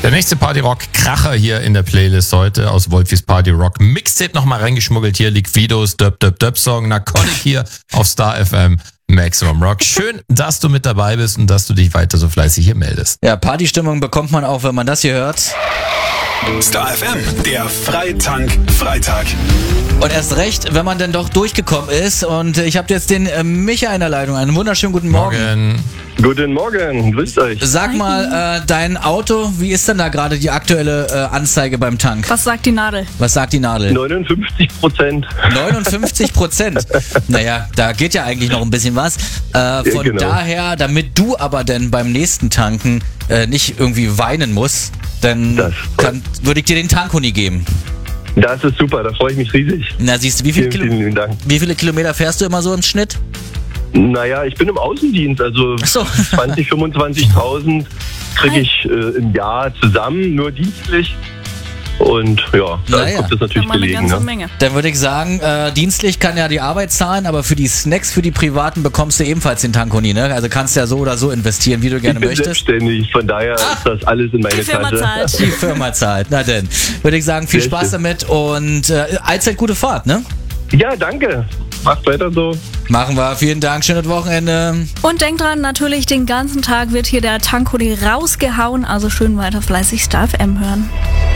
Der nächste Party-Rock-Kracher hier in der Playlist heute aus Wolfis Party-Rock Mixtape nochmal reingeschmuggelt. Hier Liquidos Döp-Döp-Döp-Song Narcotic hier auf Star FM Maximum Rock. Schön, dass du mit dabei bist und dass du dich weiter so fleißig hier meldest. Ja, Partystimmung bekommt man auch, wenn man das hier hört. Star FM, der Freitank-Freitag. Und erst recht, wenn man denn doch durchgekommen ist. Und ich habe jetzt den Micha in der Leitung. Einen wunderschönen guten Morgen. Guten Morgen, grüßt euch. Sag mal, dein Auto, wie ist denn da gerade die aktuelle Anzeige beim Tank? Was sagt die Nadel? 59%. 59%? Naja, da geht ja eigentlich noch ein bisschen was. Von genau. Daher, damit du aber denn beim nächsten Tanken nicht irgendwie weinen musst, dann würde ich dir den Tankhuni geben. Das ist super, da freue ich mich riesig. Na siehst du, Vielen lieben Dank. wie viele Kilometer fährst du immer so im Schnitt? Naja, ich bin im Außendienst, also So. 20.000, 25.000 kriege ich im Jahr zusammen, nur dienstlich. Und ja, da kommt das natürlich mal eine gelegen. ganze Ne? Menge. Dann würde ich sagen, dienstlich kann ja die Arbeit zahlen, aber für die Snacks, für die Privaten bekommst du ebenfalls den Tankhuni, ne? Also kannst du ja so oder so investieren, wie du gerne Ich bin möchtest. selbstständig, von daher ist das alles in meine Die Firma Tasche. zahlt. Die Firma zahlt. Na denn, würde ich sagen, viel Sehr Spaß schön. damit und allzeit gute Fahrt, ne? Ja, danke. Macht weiter so. Machen wir. Vielen Dank, schönes Wochenende. Und denk dran, natürlich den ganzen Tag wird hier der Tankhuni rausgehauen, also schön weiter fleißig Star FM hören.